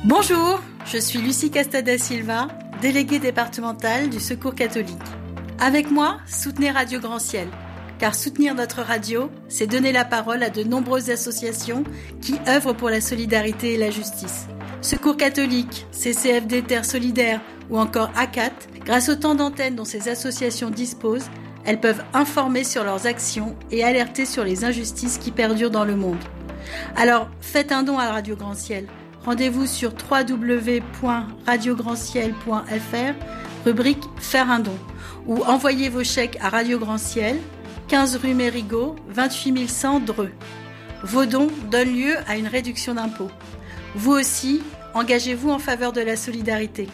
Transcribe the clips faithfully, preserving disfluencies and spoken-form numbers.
Bonjour, je suis Lucie Castada Silva, déléguée départementale du Secours catholique. Avec moi, soutenez Radio Grand Ciel, car soutenir notre radio, c'est donner la parole à de nombreuses associations qui œuvrent pour la solidarité et la justice. Secours catholique, C C F D Terre Solidaire ou encore A C A T, grâce au temps d'antenne dont ces associations disposent, elles peuvent informer sur leurs actions et alerter sur les injustices qui perdurent dans le monde. Alors, faites un don à Radio Grand Ciel. Rendez-vous sur w w w point radio grand ciel point f r, rubrique Faire un don, ou envoyez vos chèques à Radio Grand Ciel, quinze rue Mérigot, vingt-huit mille cent Dreux. Vos dons donnent lieu à une réduction d'impôts. Vous aussi, engagez-vous en faveur de la solidarité.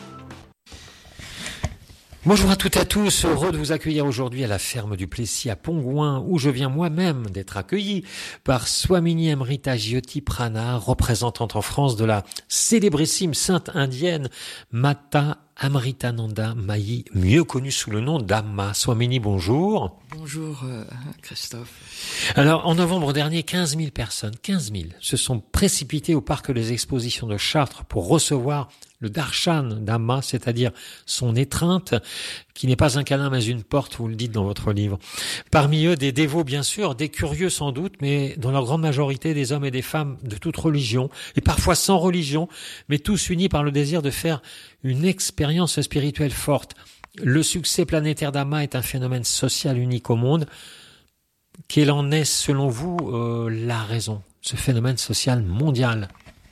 Bonjour à toutes et à tous, heureux de vous accueillir aujourd'hui à la ferme du Plessis à Pongouin, où je viens moi-même d'être accueilli par Swamini Amrita Jyoti Prana, représentante en France de la célébrissime sainte indienne Mata Amritananda Mayi, mieux connue sous le nom d'Amma. Swamini, bonjour. Bonjour euh, Christophe. Alors, en novembre dernier, quinze mille personnes, quinze mille, se sont précipitées au parc des expositions de Chartres pour recevoir le darshan d'Amma, c'est-à-dire son étreinte, qui n'est pas un câlin mais une porte, vous le dites dans votre livre. Parmi eux, des dévots bien sûr, des curieux sans doute, mais dans leur grande majorité, des hommes et des femmes de toute religion, et parfois sans religion, mais tous unis par le désir de faire une expérience spirituelle forte. Le succès planétaire d'Amma est un phénomène social unique au monde. Quelle en est, selon vous, euh, la raison, ce phénomène social mondial ?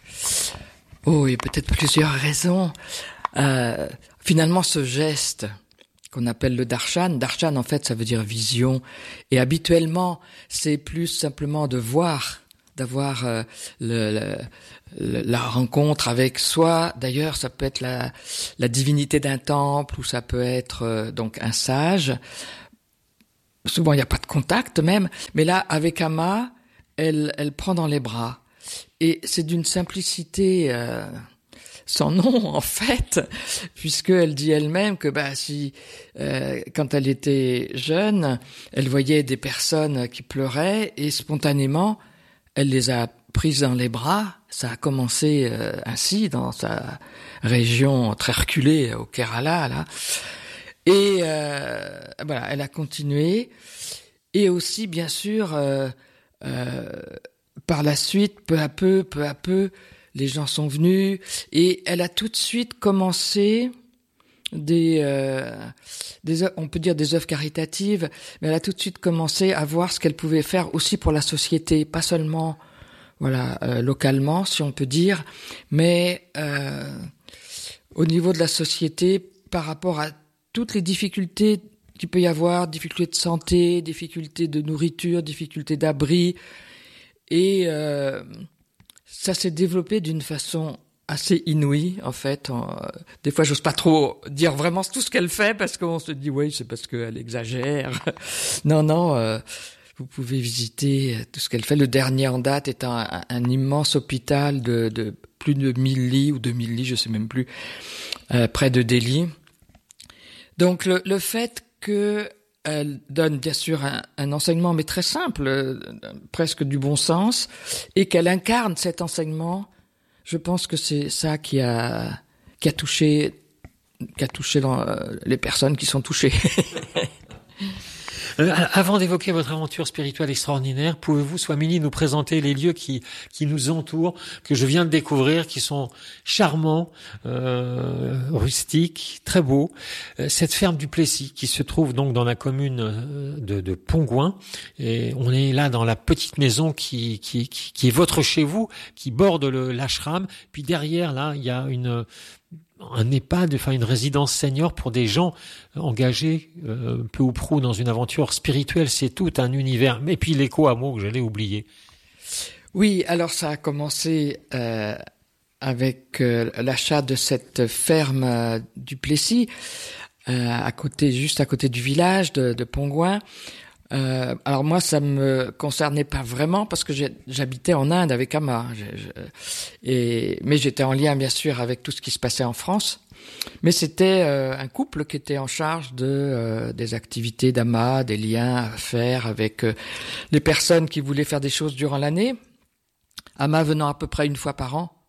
Oh, il y a peut-être plusieurs raisons. Euh, finalement, ce geste qu'on appelle le darshan, darshan en fait ça veut dire vision, et habituellement c'est plus simplement de voir, d'avoir euh, le, le, le, la rencontre avec soi. D'ailleurs, ça peut être la, la divinité d'un temple, ou ça peut être euh, donc un sage. Souvent il n'y a pas de contact même, mais là avec Amma, elle, elle prend dans les bras. Et c'est d'une simplicité euh, sans nom en fait, puisqu'elle dit elle-même que bah si euh, quand elle était jeune, elle voyait des personnes qui pleuraient et spontanément, elle les a prises dans les bras. Ça a commencé euh, ainsi dans sa région très reculée au Kerala là, et euh, voilà, elle a continué. Et aussi bien sûr. Euh, euh, Par la suite, peu à peu, peu à peu, les gens sont venus et elle a tout de suite commencé des, euh, des, on peut dire des œuvres caritatives, mais elle a tout de suite commencé à voir ce qu'elle pouvait faire aussi pour la société, pas seulement, voilà, euh, localement, si on peut dire, mais euh, au niveau de la société, par rapport à toutes les difficultés qu'il peut y avoir, difficultés de santé, difficultés de nourriture, difficultés d'abri. Et euh, ça s'est développé d'une façon assez inouïe, en fait. En, euh, des fois, j'ose pas trop dire vraiment tout ce qu'elle fait, parce qu'on se dit, oui, c'est parce qu'elle exagère. non, non, euh, vous pouvez visiter tout ce qu'elle fait. Le dernier en date est un, un, un immense hôpital de, de plus de mille lits, ou deux mille lits, je sais même plus, euh, près de Delhi. Donc, le, le fait que elle donne bien sûr un, un enseignement, mais très simple, euh, presque du bon sens, et qu'elle incarne cet enseignement. Je pense que c'est ça qui a qui a touché qui a touché dans, euh, les personnes qui sont touchées. Euh, avant d'évoquer votre aventure spirituelle extraordinaire, pouvez-vous, Swamini, nous présenter les lieux qui qui nous entourent, que je viens de découvrir, qui sont charmants, euh, rustiques, très beaux. Euh, cette ferme du Plessis, qui se trouve donc dans la commune de, de Pongouin, et on est là dans la petite maison qui qui qui, qui est votre chez vous, qui borde le l'ashram. Puis derrière, là, il y a une un EHPAD, enfin une résidence senior pour des gens engagés euh, peu ou prou dans une aventure spirituelle. C'est tout un univers. Et puis l'éco-hameau que j'allais oublier. Oui, alors ça a commencé euh, avec euh, l'achat de cette ferme euh, du Plessis, euh, à côté, juste à côté du village de, de Pongouin. Euh, alors moi, ça me concernait pas vraiment parce que j'ai, j'habitais en Inde avec Amma, je, je, et mais j'étais en lien bien sûr avec tout ce qui se passait en France. Mais c'était euh, un couple qui était en charge de euh, des activités d'Amma, des liens à faire avec euh, les personnes qui voulaient faire des choses durant l'année. Amma venant à peu près une fois par an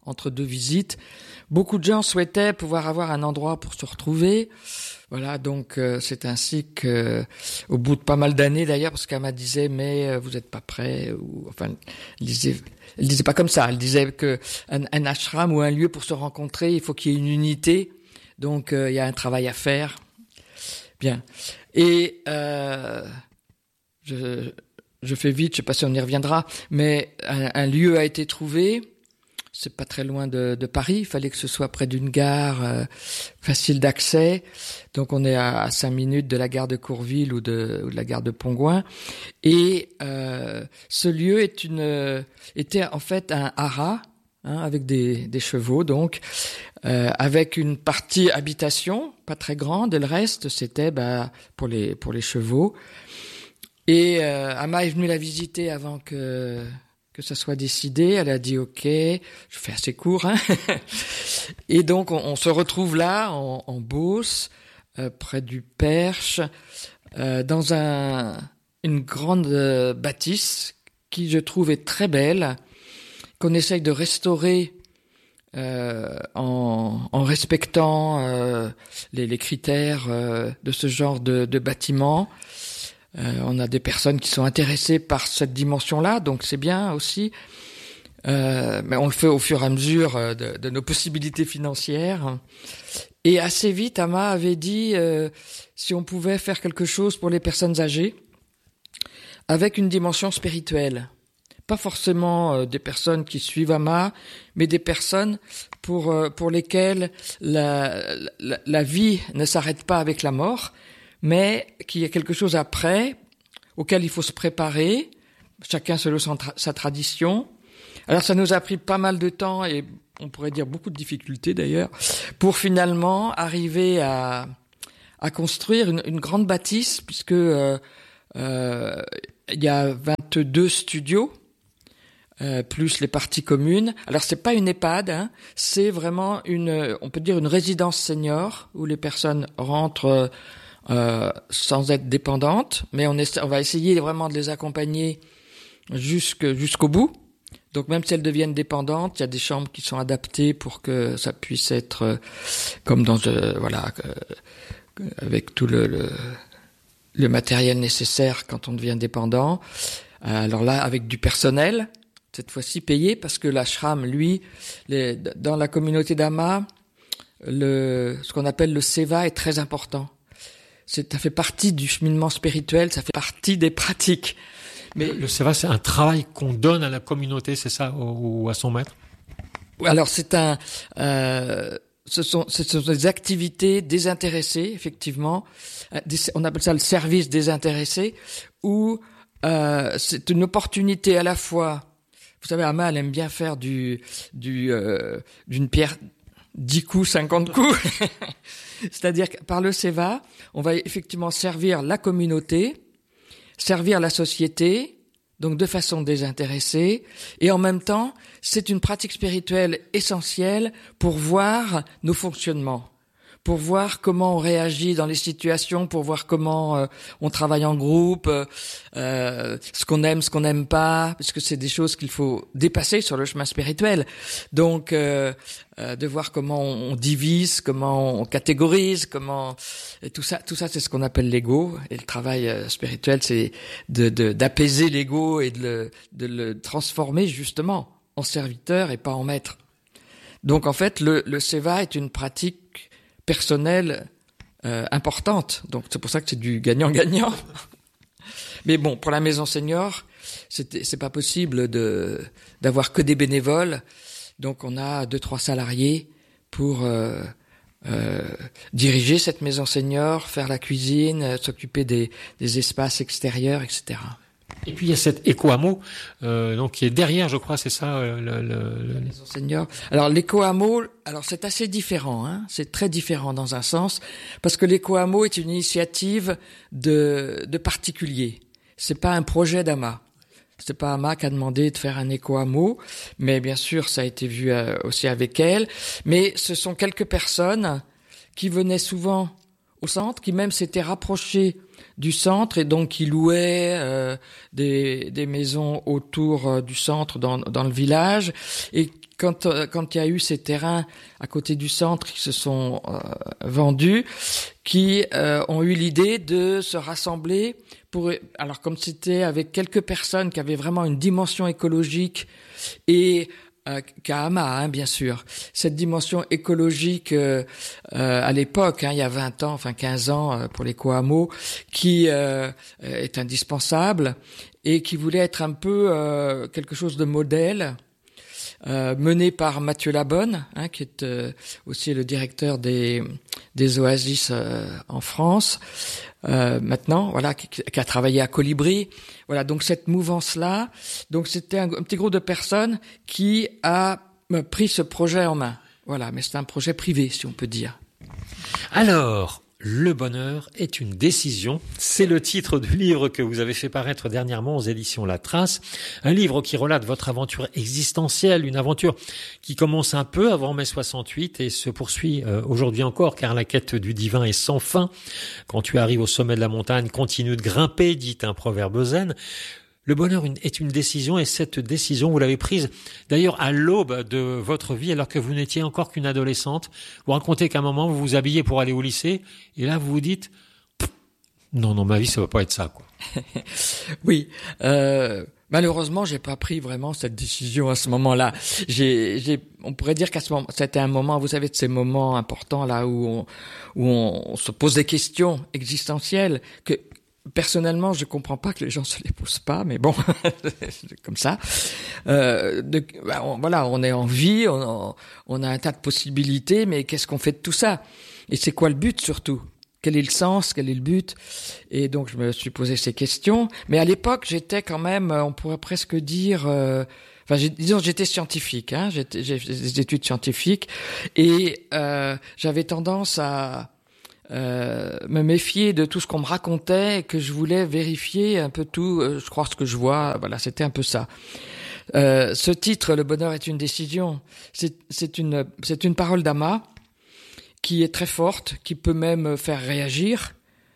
entre deux visites. Beaucoup de gens souhaitaient pouvoir avoir un endroit pour se retrouver. Voilà, donc euh, c'est ainsi que, au bout de pas mal d'années d'ailleurs, parce qu'Ama disait mais euh, vous n'êtes pas prêts, ou enfin, elle disait, elle disait pas comme ça, elle disait que un, un ashram ou un lieu pour se rencontrer, il faut qu'il y ait une unité, donc euh, il y a un travail à faire. Bien, et euh, je, je fais vite, je sais pas si on y reviendra, mais un, un lieu a été trouvé. C'est pas très loin de, de Paris. Il fallait que ce soit près d'une gare euh, facile d'accès. Donc on est à, à cinq minutes de la gare de Courville ou de, ou de la gare de Pongouin. Et euh, ce lieu est une, était en fait un haras, hein, avec des, des chevaux, donc euh, avec une partie habitation, pas très grande, et le reste c'était bah, pour les pour les chevaux. Et euh, Ama est venue la visiter avant que que ça soit décidé. Elle a dit OK, je fais assez court, hein. Et donc on, on se retrouve là en, en Beauce, euh, près du Perche, euh, dans un une grande euh, bâtisse qui je trouve est très belle, qu'on essaye de restaurer euh, en, en respectant euh, les, les critères euh, de ce genre de, de bâtiment. Euh, on a des personnes qui sont intéressées par cette dimension-là, donc c'est bien aussi. Euh, mais on le fait au fur et à mesure de, de nos possibilités financières. Et assez vite, Ama avait dit euh, si on pouvait faire quelque chose pour les personnes âgées avec une dimension spirituelle. Pas forcément euh, des personnes qui suivent Ama, mais des personnes pour euh, pour lesquelles la, la, la vie ne s'arrête pas avec la mort, mais qu'il y a quelque chose après, auquel il faut se préparer, chacun selon son tra- sa tradition. Alors ça nous a pris pas mal de temps, et on pourrait dire beaucoup de difficultés d'ailleurs, pour finalement arriver à, à construire une, une grande bâtisse, puisque euh, euh, il y a vingt-deux studios, euh, plus les parties communes. Alors c'est pas une EHPAD, hein, c'est vraiment une, on peut dire une résidence senior, où les personnes rentrent Euh, sans être dépendantes, mais on, essa- on va essayer vraiment de les accompagner jusque, jusqu'au bout. Donc même si elles deviennent dépendantes, il y a des chambres qui sont adaptées pour que ça puisse être euh, comme dans euh, voilà euh, avec tout le, le le matériel nécessaire quand on devient dépendant. Euh, alors là, avec du personnel, cette fois-ci payé, parce que l'ashram, lui, les, dans la communauté d'Ama, le ce qu'on appelle le seva est très important. C'est, ça fait partie du cheminement spirituel, ça fait partie des pratiques. Mais le, le seva, c'est un travail qu'on donne à la communauté, c'est ça, ou, ou à son maître? Alors c'est un, euh, ce sont, ce sont des activités désintéressées, effectivement. On appelle ça le service désintéressé, où euh, c'est une opportunité à la fois. Vous savez, Ama, elle aime bien faire du, du, euh, d'une pierre dix coups, cinquante coups. C'est-à-dire que par le seva, on va effectivement servir la communauté, servir la société, donc de façon désintéressée, et en même temps, c'est une pratique spirituelle essentielle pour voir nos fonctionnements, pour voir comment on réagit dans les situations, pour voir comment euh, on travaille en groupe, euh, ce qu'on aime, ce qu'on n'aime pas, parce que c'est des choses qu'il faut dépasser sur le chemin spirituel. Donc, euh, euh, de voir comment on, on divise, comment on catégorise, comment et tout ça, tout ça, c'est ce qu'on appelle l'ego. Et le travail euh, spirituel, c'est de, de d'apaiser l'ego et de le, de le transformer justement en serviteur et pas en maître. Donc, en fait, le, le seva est une pratique personnelle euh, importante. Donc c'est pour ça que c'est du gagnant-gagnant. Mais bon, pour la maison senior, c'est c'est pas possible de d'avoir que des bénévoles. Donc on a deux trois salariés pour euh, euh, diriger cette maison senior, faire la cuisine, euh, s'occuper des des espaces extérieurs, et cetera. Et puis il y a cet éco-hameau, euh, donc qui est derrière, je crois, c'est ça, euh, le, le, le... Maison senior. Alors l'éco-hameau, alors c'est assez différent, hein. C'est très différent dans un sens, parce que l'éco-hameau est une initiative de de particuliers. C'est pas un projet d'Ama. C'est pas Ama qui a demandé de faire un éco-hameau, mais bien sûr ça a été vu euh, aussi avec elle. Mais ce sont quelques personnes qui venaient souvent au centre, qui même s'étaient rapprochées du centre et donc qui louait euh, des, des maisons autour euh, du centre dans, dans le village. Et quand euh, quand il y a eu ces terrains à côté du centre qui se sont euh, vendus, qui euh, ont eu l'idée de se rassembler pour, alors comme c'était avec quelques personnes qui avaient vraiment une dimension écologique et Euh, Kahama, hein, bien sûr. Cette dimension écologique euh, euh, à l'époque, hein, il y a vingt ans, enfin quinze ans euh, pour les Coamo, qui euh, est indispensable et qui voulait être un peu euh, quelque chose de modèle, euh, mené par Mathieu Labonne, hein, qui est euh, aussi le directeur des, des Oasis euh, en France. Euh, maintenant, voilà, qui, qui a travaillé à Colibri. Voilà, donc cette mouvance-là, donc c'était un, un petit groupe de personnes qui a euh, pris ce projet en main. Voilà, mais c'est un projet privé, si on peut dire. Alors, le bonheur est une décision. C'est le titre du livre que vous avez fait paraître dernièrement aux éditions La Trace. Un livre qui relate votre aventure existentielle, une aventure qui commence un peu avant mai soixante-huit et se poursuit euh, aujourd'hui encore, car la quête du divin est sans fin. Quand tu arrives au sommet de la montagne, continue de grimper, dit un proverbe zen. Le bonheur est une décision et cette décision, vous l'avez prise d'ailleurs à l'aube de votre vie alors que vous n'étiez encore qu'une adolescente. Vous racontez qu'à un moment, vous vous habillez pour aller au lycée et là, vous vous dites « Non, non, ma vie, ça va pas être ça. » quoi. Oui, euh, malheureusement, j'ai pas pris vraiment cette décision à ce moment-là. J'ai, j'ai, on pourrait dire qu'à ce moment, c'était un moment, vous savez, de ces moments importants là où on, où on, on se pose des questions existentielles que personnellement, je comprends pas que les gens se les posent pas, mais bon, c'est comme ça. Euh, de, bah, on, voilà, on est en vie, on, on a un tas de possibilités, mais qu'est-ce qu'on fait de tout ça? Et c'est quoi le but surtout? Quel est le sens? Quel est le but? Et donc, je me suis posé ces questions. Mais à l'époque, j'étais quand même, on pourrait presque dire, euh, enfin, j'ai, disons, j'étais scientifique, hein, j'étais, j'ai fait des études scientifiques, et euh, j'avais tendance à Euh, me méfier de tout ce qu'on me racontait et que je voulais vérifier un peu tout, euh, je crois ce que je vois, voilà, c'était un peu ça. Euh, ce titre, Le bonheur est une décision, c'est, c'est une, c'est une parole d'Ama qui est très forte, qui peut même faire réagir,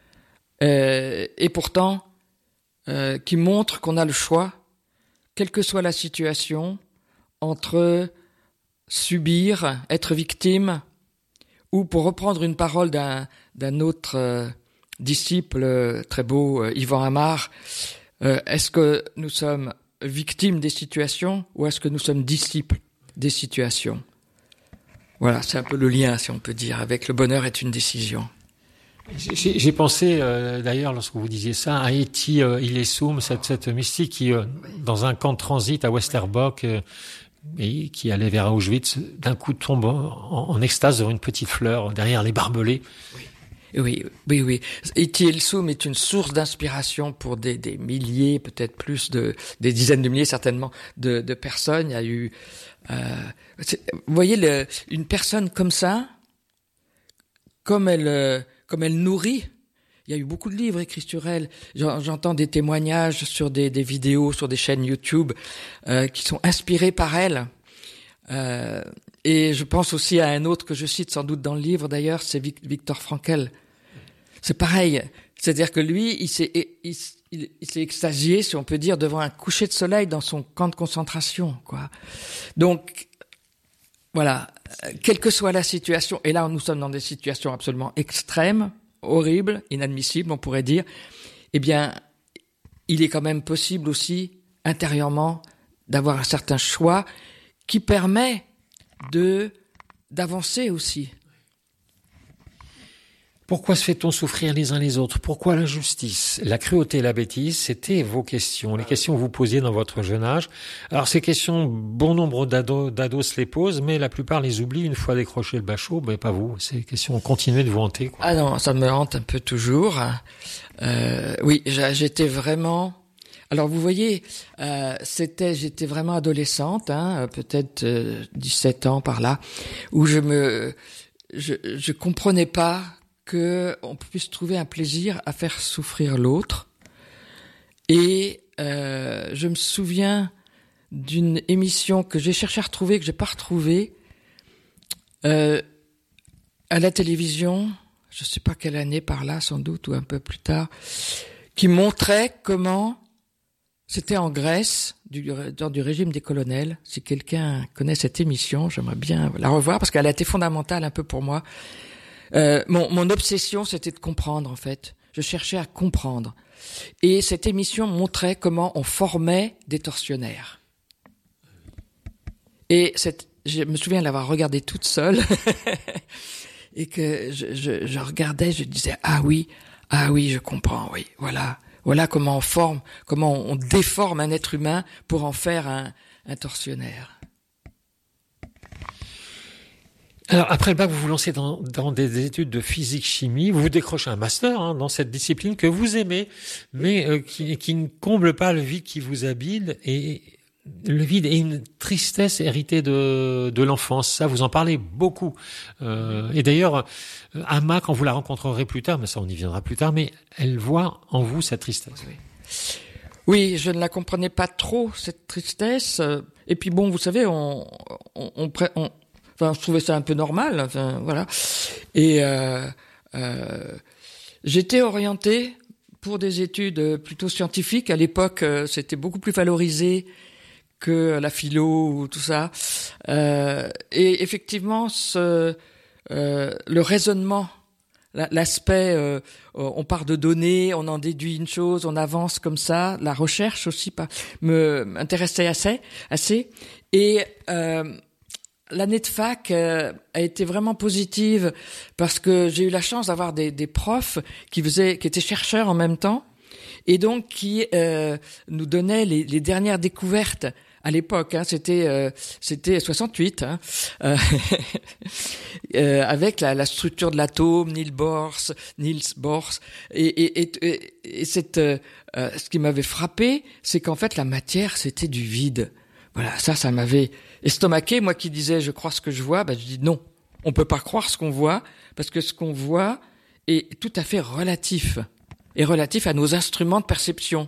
euh, et pourtant, euh, qui montre qu'on a le choix, quelle que soit la situation, entre subir, être victime, ou pour reprendre une parole d'un, d'un autre euh, disciple euh, très beau, euh, Yvan Amar, euh, est-ce que nous sommes victimes des situations ou est-ce que nous sommes disciples des situations? Voilà, c'est un peu le lien, si on peut dire, avec le bonheur est une décision. J'ai, j'ai pensé, euh, d'ailleurs, lorsque vous disiez ça, à Eti euh, Ilesum, cette, cette mystique qui, euh, dans un camp de transit à Westerbork, euh, et qui allait vers Auschwitz, d'un coup tombe en, en extase devant une petite fleur derrière les barbelés. Oui, oui, oui. oui. Eti Ilesum est une source d'inspiration pour des, des milliers, peut-être plus de, des dizaines de milliers certainement de, de personnes. Il y a eu, euh, vous voyez, le, une personne comme ça, comme elle, comme elle nourrit. Il y a eu beaucoup de livres écrits sur elle. J'entends des témoignages sur des, des vidéos, sur des chaînes YouTube euh, qui sont inspirées par elle. Euh, et je pense aussi à un autre que je cite sans doute dans le livre d'ailleurs, c'est Viktor Frankl. C'est pareil. C'est-à-dire que lui, il s'est, il, il, il s'est extasié, si on peut dire, devant un coucher de soleil dans son camp de concentration, quoi. Donc, voilà. Quelle que soit la situation, et là nous sommes dans des situations absolument extrêmes, horrible, inadmissible, on pourrait dire, eh bien, il est quand même possible aussi, intérieurement, d'avoir un certain choix qui permet de d'avancer aussi. Pourquoi se fait-on souffrir les uns les autres? Pourquoi l'injustice, la cruauté et la bêtise? C'était vos questions, les questions que vous posiez dans votre jeune âge. Alors ces questions, bon nombre d'ados, d'ados se les posent, mais la plupart les oublient une fois décroché le bachot. Ben pas vous, ces questions ont continué de vous hanter, quoi. Ah non, ça me hante un peu toujours. Euh, oui, j'étais vraiment... Alors vous voyez, euh, c'était, j'étais vraiment adolescente, hein, peut-être euh, dix-sept ans par là, où je me, je, je comprenais pas que on puisse trouver un plaisir à faire souffrir l'autre. Et euh, je me souviens d'une émission que j'ai cherché à retrouver, que j'ai pas retrouvée, euh, à la télévision. je sais pas quelle année par là, sans doute, ou un peu plus tard, qui montrait comment c'était en Grèce, du, dans du régime des colonels. Si quelqu'un connaît cette émission, j'aimerais bien la revoir parce qu'elle a été fondamentale un peu pour moi. Euh, mon, mon obsession, c'était de comprendre, en fait. Je cherchais à comprendre. Et cette émission montrait comment on formait des tortionnaires. Et cette, je me souviens l'avoir regardée toute seule et que je, je, je regardais, je disais ah oui, ah oui, je comprends, oui, voilà, voilà comment on forme, comment on déforme un être humain pour en faire un, un tortionnaire. Alors, après le bac, vous vous lancez dans, dans des études de physique-chimie. Vous vous décrochez un master hein, dans cette discipline que vous aimez, mais euh, qui, qui ne comble pas le vide qui vous habite. Et le vide est une tristesse héritée de, de l'enfance. Ça, vous en parlez beaucoup. Euh, et d'ailleurs, Amma, quand vous la rencontrerez plus tard, mais ça, on y viendra plus tard, mais elle voit en vous cette tristesse. Oui. Oui, je ne la comprenais pas trop, cette tristesse. Et puis bon, vous savez, on... on, on, on Enfin, je trouvais ça un peu normal. Enfin, voilà. Et euh, euh, j'étais orienté pour des études plutôt scientifiques. À l'époque, c'était beaucoup plus valorisé que la philo ou tout ça. Euh, et effectivement, ce, euh, le raisonnement, l'aspect, euh, on part de données, on en déduit une chose, on avance comme ça. La recherche aussi, pas, me m'intéressait assez, assez. Et euh, l'année de fac euh, a été vraiment positive parce que j'ai eu la chance d'avoir des, des profs qui faisaient, qui étaient chercheurs en même temps et donc qui euh, nous donnaient les, les dernières découvertes à l'époque. Hein, c'était euh, c'était soixante-huit, hein, euh, euh, avec la, la structure de l'atome, Niels Bohr, Niels Bohr, et, et, et, et cette, euh, ce qui m'avait frappé, c'est qu'en fait la matière c'était du vide. Voilà, ça, ça m'avait estomaqué. Moi qui disais, je crois ce que je vois, ben, je dis non, on peut pas croire ce qu'on voit, parce que ce qu'on voit est tout à fait relatif, et relatif à nos instruments de perception.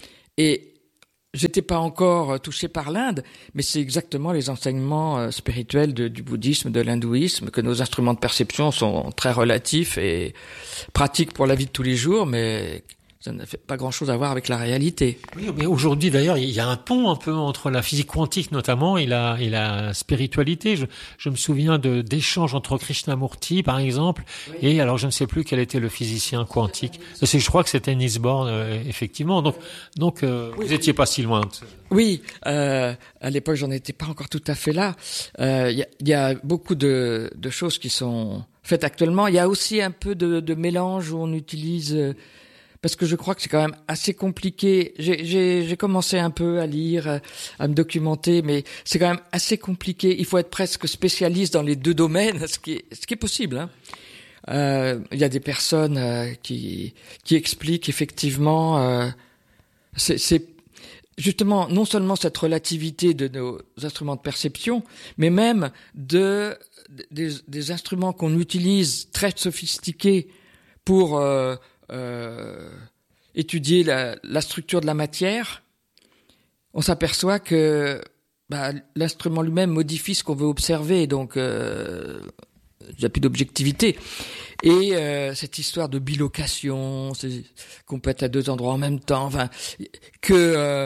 Et j'étais pas encore touché par l'Inde, mais c'est exactement les enseignements spirituels de, du bouddhisme, de l'hindouisme, que nos instruments de perception sont très relatifs et pratiques pour la vie de tous les jours, mais ça n'a fait pas grand-chose à voir avec la réalité. Oui, mais aujourd'hui, d'ailleurs, il y a un pont un peu entre la physique quantique, notamment, et la, et la spiritualité. Je, je me souviens de, d'échanges entre Krishnamurti, par exemple, oui. Et alors, je ne sais plus quel était le physicien quantique. C'est, je crois que c'était Niels Bohr, euh, effectivement. Donc, donc, euh, oui. Vous étiez pas si loin. Oui, euh, à l'époque, j'en étais pas encore tout à fait là. Il euh, y, a, y a beaucoup de, de choses qui sont faites actuellement. Il y a aussi un peu de, de mélange où on utilise... Euh, parce que je crois que c'est quand même assez compliqué. J'ai, j'ai, j'ai commencé un peu à lire, à me documenter, mais c'est quand même assez compliqué. Il faut être presque spécialiste dans les deux domaines, ce qui est, ce qui est possible. Hein. Euh, il y a des personnes euh, qui, qui expliquent effectivement, euh, c'est, c'est justement non seulement cette relativité de nos instruments de perception, mais même de des, des instruments qu'on utilise très sophistiqués pour euh, Euh, étudier la, la structure de la matière, on s'aperçoit que bah, l'instrument lui-même modifie ce qu'on veut observer, donc euh, il n'y a plus d'objectivité. Et euh, cette histoire de bilocation, c'est, qu'on peut être à deux endroits en même temps, enfin, que euh,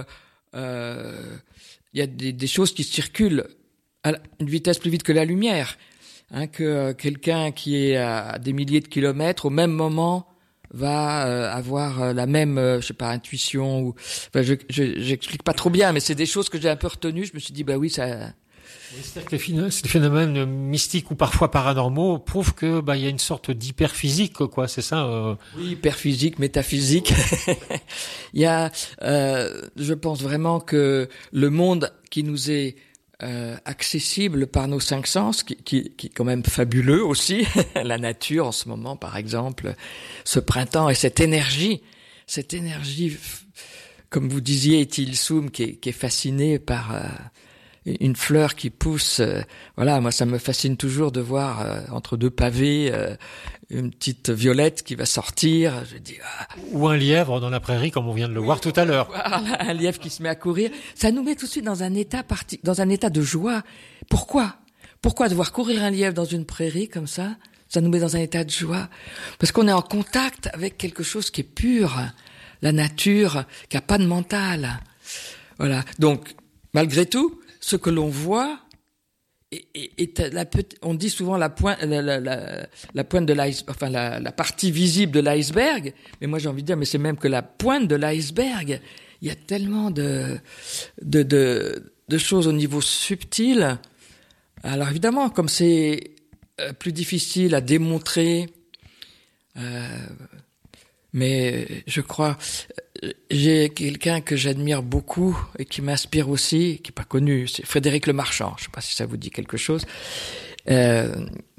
euh, y a des, des choses qui circulent à une vitesse plus vite que la lumière, hein, que euh, quelqu'un qui est à des milliers de kilomètres au même moment va euh, avoir euh, la même, euh, je sais pas, intuition ou, enfin, je, je, j'explique pas trop bien, mais c'est des choses que j'ai un peu retenues. Je me suis dit, bah oui, ça. Oui, c'est-à-dire que les phénomènes mystiques ou parfois paranormaux prouvent que bah il y a une sorte d'hyperphysique, quoi. C'est ça. Euh... Oui, hyperphysique, métaphysique. Il y a, euh, je pense vraiment que le monde qui nous est Euh, accessible par nos cinq sens, qui, qui, qui est quand même fabuleux aussi. La nature en ce moment, par exemple, ce printemps et cette énergie, cette énergie, comme vous disiez, Tilsum, qui est, qui est fasciné par euh, une fleur qui pousse. Euh, voilà, moi ça me fascine toujours de voir euh, entre deux pavés euh, une petite violette qui va sortir. Je dis, ah. Ou un lièvre dans la prairie, comme on vient de le oui, voir tout à l'heure. Voilà, un lièvre qui se met à courir. Ça nous met tout de suite dans un état parti, dans un état de joie. Pourquoi Pourquoi devoir courir un lièvre dans une prairie comme ça? Ça nous met dans un état de joie. Parce qu'on est en contact avec quelque chose qui est pur. La nature, qui a pas de mental. Voilà. Donc, malgré tout, ce que l'on voit, est, est, est la, on dit souvent la pointe, la, la, la, la pointe de l'iceberg, enfin, la, la partie visible de l'iceberg. Mais moi, j'ai envie de dire, mais c'est même que la pointe de l'iceberg. Il y a tellement de, de, de, de choses au niveau subtil. Alors, évidemment, comme c'est plus difficile à démontrer, euh, mais je crois, j'ai quelqu'un que j'admire beaucoup et qui m'inspire aussi, qui n'est pas connu, c'est Frédéric Lemarchand, je ne sais pas si ça vous dit quelque chose, euh,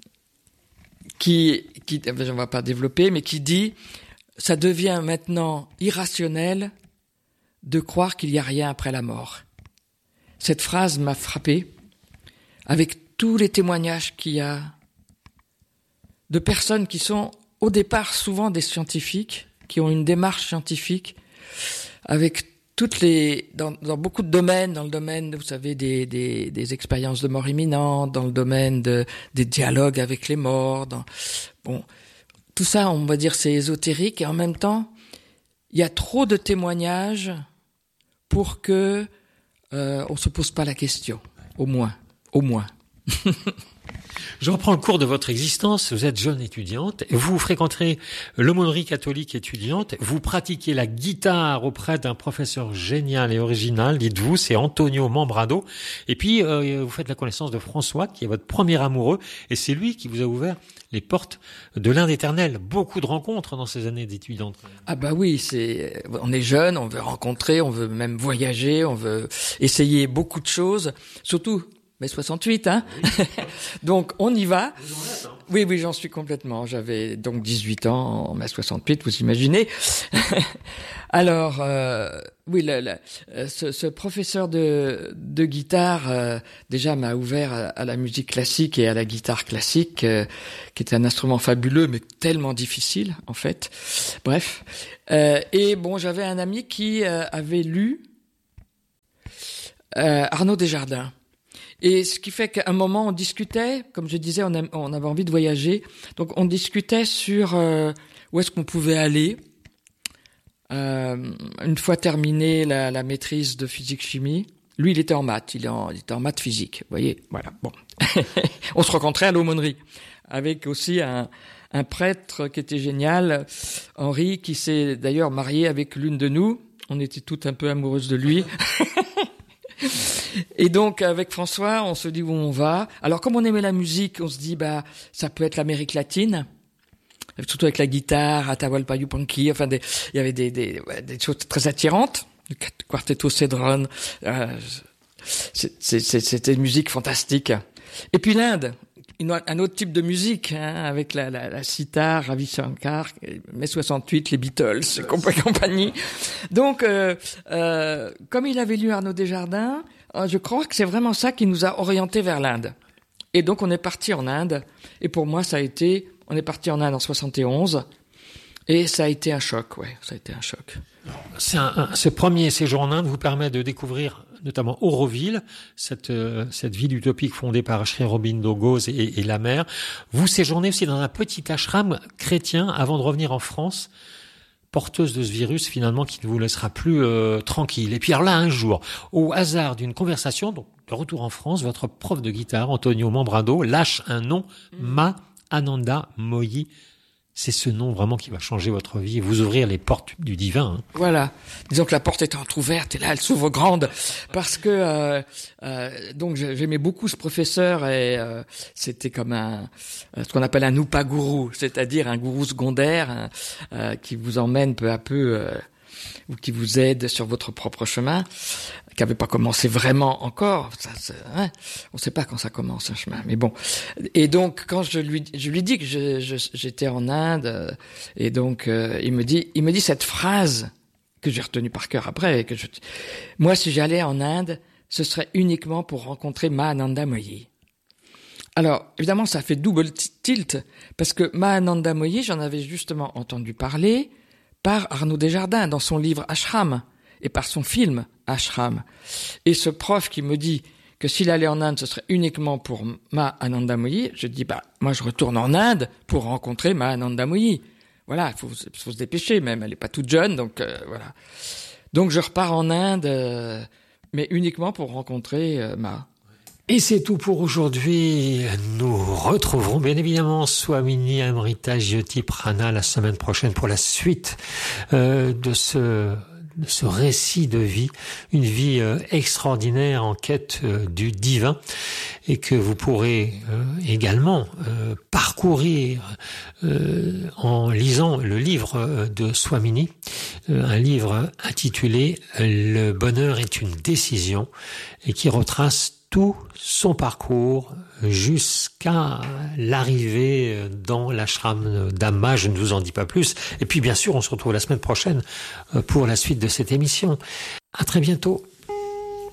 qui, qui, je ne vais pas développer, mais qui dit, ça devient maintenant irrationnel de croire qu'il n'y a rien après la mort. Cette phrase m'a frappé, avec tous les témoignages qu'il y a de personnes qui sont au départ souvent des scientifiques, qui ont une démarche scientifique, avec toutes les, dans, dans beaucoup de domaines, dans le domaine, vous savez, des, des, des expériences de mort imminente, dans le domaine de, des dialogues avec les morts, dans, bon, tout ça, on va dire, c'est ésotérique, et en même temps, il y a trop de témoignages pour que euh, on se pose pas la question, au moins, au moins. Je reprends le cours de votre existence. Vous êtes jeune étudiante, vous fréquenterez l'aumônerie catholique étudiante, vous pratiquez la guitare auprès d'un professeur génial et original, dites-vous, c'est Antonio Membrado, et puis euh, vous faites la connaissance de François, qui est votre premier amoureux, et c'est lui qui vous a ouvert les portes de l'Inde éternelle. Beaucoup de rencontres dans ces années d'étudiante. Ah bah oui, c'est, on est jeune, on veut rencontrer, on veut même voyager, on veut essayer beaucoup de choses, surtout mai soixante-huit, hein. Oui. Donc, on y va. Oui, oui, j'en suis complètement. J'avais donc dix-huit ans en mai soixante-huit, vous imaginez. Alors, euh, oui, le, le, ce, ce professeur de, de guitare, euh, déjà m'a ouvert à, à la musique classique et à la guitare classique, euh, qui est un instrument fabuleux, mais tellement difficile, en fait. Bref. Euh, et bon, j'avais un ami qui euh, avait lu euh, Arnaud Desjardins. Et ce qui fait qu'à un moment, on discutait, comme je disais, on, a, on avait envie de voyager, donc on discutait sur euh, où est-ce qu'on pouvait aller. Euh, une fois terminé la, la maîtrise de physique-chimie, lui, il était en maths, il, est en, il était en maths physique, vous voyez, voilà, bon. On se rencontrait à l'aumônerie, avec aussi un, un prêtre qui était génial, Henri, qui s'est d'ailleurs marié avec l'une de nous, on était toutes un peu amoureuses de lui. Et donc, avec François, on se dit où on va. Alors, comme on aimait la musique, on se dit, bah, ça peut être l'Amérique latine. Surtout avec la guitare, Atahualpa Yupanqui, enfin, des, il y avait des, des, ouais, des choses très attirantes. Le Quartetto Cedron, euh, c'était une musique fantastique. Et puis l'Inde, un autre type de musique, hein, avec la, la, la sitar, Ravi Shankar, mai soixante-huit, les Beatles, et compagnie. Donc, euh, euh, comme il avait lu Arnaud Desjardins, je crois que c'est vraiment ça qui nous a orientés vers l'Inde. Et donc, on est parti en Inde. Et pour moi, ça a été, on est parti en Inde en soixante et onze. Et ça a été un choc, ouais, ça a été un choc. C'est un, un, ce premier séjour en Inde vous permet de découvrir notamment Auroville, cette, euh, cette ville utopique fondée par Sri Aurobindo Ghose et, et la mer. Vous séjournez aussi dans un petit ashram chrétien avant de revenir en France, porteuse de ce virus finalement qui ne vous laissera plus euh, tranquille. Et puis alors là, un jour, au hasard d'une conversation, donc de retour en France, votre prof de guitare, Antonio Membrado, lâche un nom, Ma Ananda Moyi. C'est ce nom vraiment qui va changer votre vie et vous ouvrir les portes du divin. Hein. Voilà. Disons que la porte est entrouverte et là, elle s'ouvre grande parce que euh, euh, donc j'aimais beaucoup ce professeur et euh, c'était comme un ce qu'on appelle un upa gourou, c'est-à-dire un gourou secondaire hein, euh, qui vous emmène peu à peu euh, ou qui vous aide sur votre propre chemin, qui n'avait pas commencé vraiment encore. Ça, hein, on ne sait pas quand ça commence un chemin, mais bon. Et donc quand je lui je lui dis que je, je, j'étais en Inde, euh, et donc euh, il me dit il me dit cette phrase que j'ai retenue par cœur après. Que je, moi, si j'allais en Inde, ce serait uniquement pour rencontrer Mahananda Moyi. Alors évidemment, ça fait double tilt parce que Mahananda Moyi, j'en avais justement entendu parler par Arnaud Desjardins dans son livre Ashram et par son film Ashram. Et ce prof qui me dit que s'il allait en Inde, ce serait uniquement pour Ma Anandamoyi. Je dis, bah, moi, je retourne en Inde pour rencontrer Ma Anandamoyi. Voilà, il faut, faut se dépêcher même. Elle est pas toute jeune, donc euh, voilà. Donc, je repars en Inde, euh, mais uniquement pour rencontrer euh, Ma. Et c'est tout pour aujourd'hui. Nous retrouverons bien évidemment Swamini Amrita Jyoti Prana la semaine prochaine pour la suite euh, de ce de ce récit de vie, une vie euh, extraordinaire en quête euh, du divin, et que vous pourrez euh, également euh, parcourir euh, en lisant le livre euh, de Swamini, euh, un livre intitulé « Le bonheur est une décision » et qui retrace tout son parcours jusqu'à l'arrivée dans l'ashram d'Amma. Je ne vous en dis pas plus. Et puis bien sûr, on se retrouve la semaine prochaine pour la suite de cette émission. À très bientôt.